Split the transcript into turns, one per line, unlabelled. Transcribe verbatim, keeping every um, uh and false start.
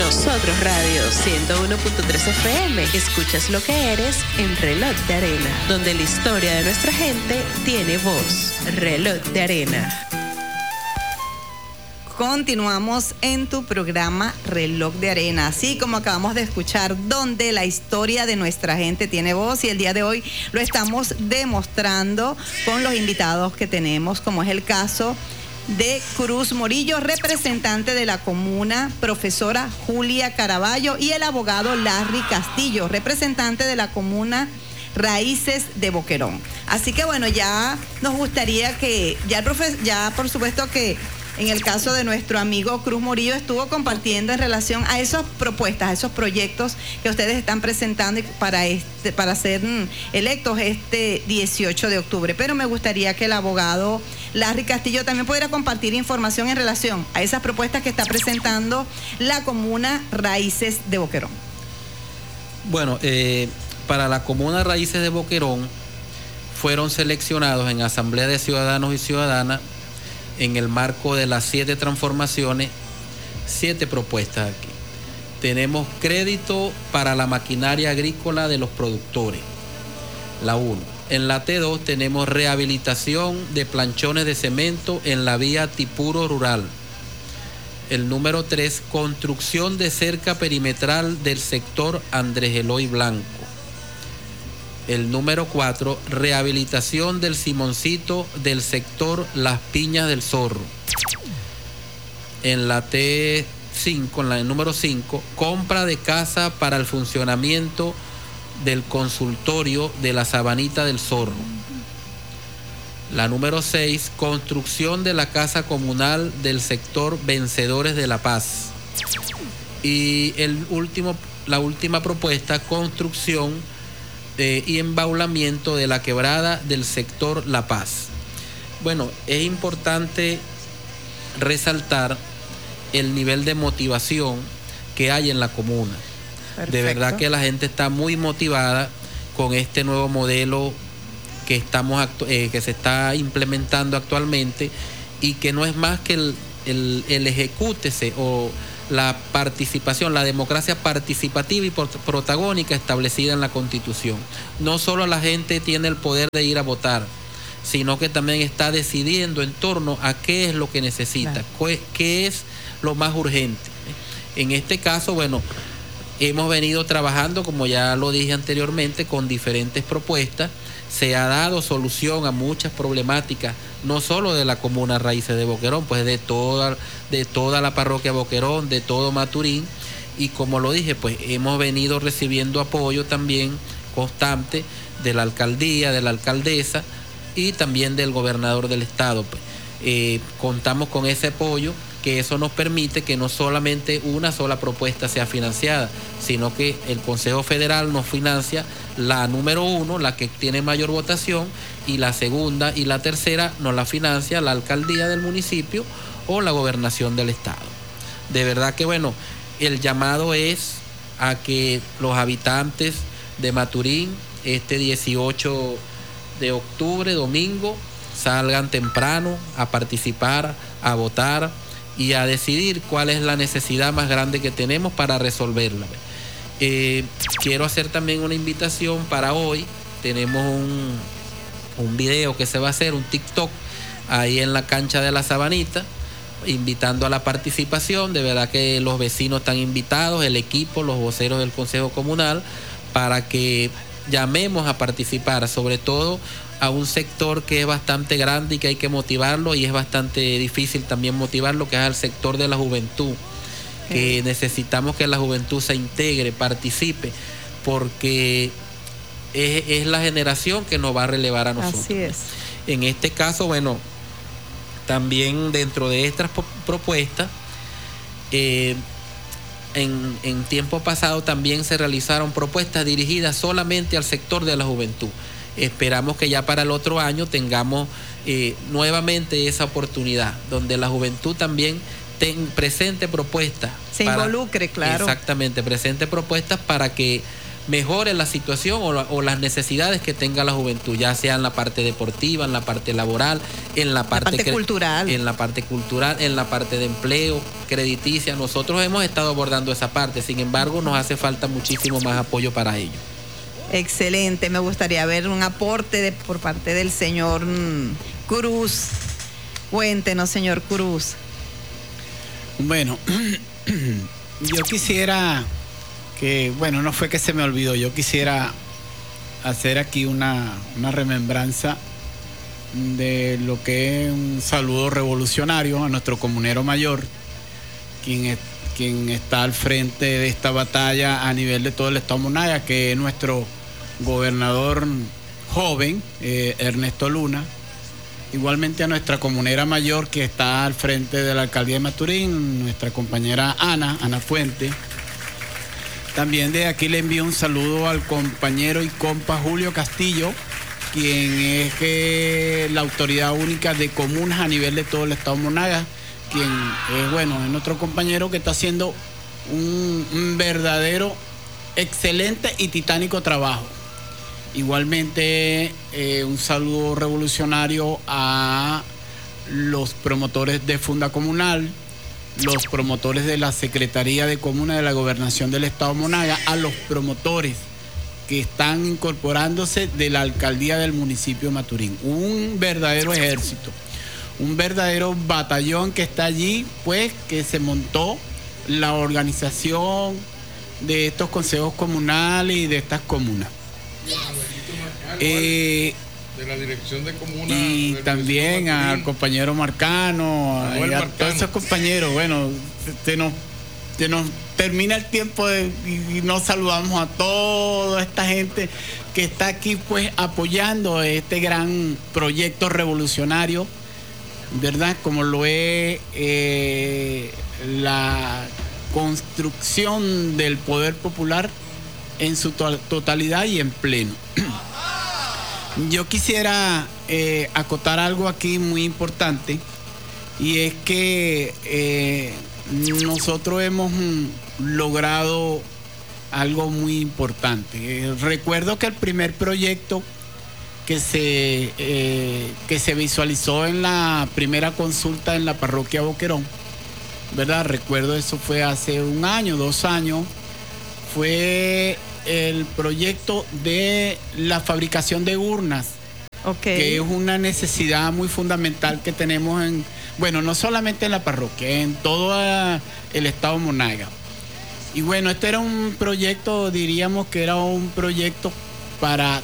Nosotros Radio ciento uno punto tres F M. Escuchas lo que eres en Reloj de Arena, donde la historia de nuestra gente tiene voz. Reloj de Arena.
Continuamos en tu programa Reloj de Arena, así como acabamos de escuchar, donde la historia de nuestra gente tiene voz, y el día de hoy lo estamos demostrando con los invitados que tenemos, como es el caso de Cruz Morillo, representante de la comuna, profesora Julia Caraballo, y el abogado Larry Castillo, representante de la comuna Raíces de Boquerón. Así que bueno, ya nos gustaría que, ya, el profe, ya por supuesto que en el caso de nuestro amigo Cruz Morillo estuvo compartiendo en relación a esas propuestas, a esos proyectos que ustedes están presentando para este, para ser mm, electos este dieciocho de octubre. Pero me gustaría que el abogado Larry Castillo también pudiera compartir información en relación a esas propuestas que está presentando la comuna Raíces de Boquerón.
Bueno, eh, para la comuna Raíces de Boquerón fueron seleccionados en Asamblea de Ciudadanos y Ciudadanas, en el marco de las siete transformaciones, siete propuestas aquí. Tenemos crédito para la maquinaria agrícola de los productores, la uno. En la T dos tenemos rehabilitación de planchones de cemento en la vía Tipuro Rural. El número tres, construcción de cerca perimetral del sector Andrés Eloy Blanco. El número cuatro, rehabilitación del Simoncito del sector Las Piñas del Zorro. En la T cinco, en la el número cinco, compra de casa para el funcionamiento del consultorio de la Sabanita del Zorro. La número seis, construcción de la casa comunal del sector Vencedores de la Paz. Y el último, la última propuesta, construcción Eh, y embaulamiento de la quebrada del sector La Paz. Bueno, es importante resaltar el nivel de motivación que hay en la comuna. Perfecto. De verdad que la gente está muy motivada con este nuevo modelo que estamos actu- eh, que se está implementando actualmente, y que no es más que el, el, el ejecútese o la participación, la democracia participativa y protagónica establecida en la Constitución. No solo la gente tiene el poder de ir a votar, sino que también está decidiendo en torno a qué es lo que necesita, claro, qué es lo más urgente. En este caso, bueno, hemos venido trabajando, como ya lo dije anteriormente, con diferentes propuestas. Se ha dado solución a muchas problemáticas, no solo de la comuna Raíces de Boquerón, pues de toda, de toda la parroquia Boquerón, de todo Maturín, y como lo dije, pues hemos venido recibiendo apoyo también constante de la alcaldía, de la alcaldesa y también del gobernador del estado. Pues, eh, contamos con ese apoyo, que eso nos permite que no solamente una sola propuesta sea financiada, sino que el Consejo Federal nos financia la número uno, la que tiene mayor votación, y la segunda y la tercera nos la financia la alcaldía del municipio o la gobernación del estado. De verdad que bueno, el llamado es a que los habitantes de Maturín este dieciocho de octubre, domingo, salgan temprano a participar, a votar y a decidir cuál es la necesidad más grande que tenemos para resolverla. Eh, quiero hacer también una invitación para hoy. Tenemos un, un video que se va a hacer, un TikTok, ahí en la cancha de la Sabanita, invitando a la participación. De verdad que los vecinos están invitados, el equipo, los voceros del Consejo Comunal, para que llamemos a participar, sobre todo a un sector que es bastante grande y que hay que motivarlo, y es bastante difícil también motivarlo, que es al sector de la juventud, que necesitamos que la juventud se integre, participe, porque es, es la generación que nos va a relevar a nosotros.
Así es.
En este caso, bueno, también dentro de estas propuestas, eh, en, en tiempo pasado también se realizaron propuestas dirigidas solamente al sector de la juventud. Esperamos que ya para el otro año tengamos eh, nuevamente esa oportunidad, donde la juventud también ten, presente propuestas.
Se para, involucre, claro.
Exactamente, presente propuestas para que mejore la situación o, la, o las necesidades que tenga la juventud, ya sea en la parte deportiva, en la parte laboral, en la parte,
la parte cultural.
En la parte cultural, en la parte de empleo, crediticia. Nosotros hemos estado abordando esa parte, sin embargo, nos hace falta muchísimo más apoyo para ello.
Excelente, me gustaría ver un aporte de, por parte del señor mm, Cruz. Cuéntenos, señor Cruz.
Bueno, yo quisiera que, bueno, no fue que se me olvidó, yo quisiera hacer aquí una, una remembranza de lo que es un saludo revolucionario a nuestro comunero mayor, quien, es, quien está al frente de esta batalla a nivel de todo el estado Monagas, que es nuestro gobernador joven, eh, Ernesto Luna. Igualmente a nuestra comunera mayor que está al frente de la alcaldía de Maturín, nuestra compañera Ana, Ana Fuente. También de aquí le envío un saludo al compañero y compa Julio Castillo, quien es eh, la autoridad única de comunas a nivel de todo el estado Monagas, quien es, bueno, es nuestro compañero que está haciendo un, un verdadero, excelente y titánico trabajo. Igualmente, eh, un saludo revolucionario a los promotores de Funda Comunal, los promotores de la Secretaría de Comuna de la Gobernación del Estado Monagas, a los promotores que están incorporándose de la alcaldía del municipio de Maturín. Un verdadero ejército, un verdadero batallón que está allí, pues, que se montó la organización de estos consejos comunales y de estas comunas. Eh,
de la dirección de comuna
y también al compañero Marcano, a, a todos esos compañeros. Bueno, se nos, se nos termina el tiempo de, y, y nos saludamos a toda esta gente que está aquí, pues, apoyando este gran proyecto revolucionario, ¿verdad? Como lo es eh, la construcción del poder popular en su to- totalidad y en pleno. Yo quisiera eh, acotar algo aquí muy importante, y es que eh, nosotros hemos mm, logrado algo muy importante. Eh, recuerdo que el primer proyecto que se, eh, que se visualizó en la primera consulta en la parroquia Boquerón, ¿verdad? Recuerdo, eso fue hace un año, dos años, fue el proyecto de la fabricación de urnas, okay, que es una necesidad muy fundamental que tenemos en, bueno, no solamente en la parroquia, en todo el estado Monagas. Y bueno, este era un proyecto, diríamos que era un proyecto para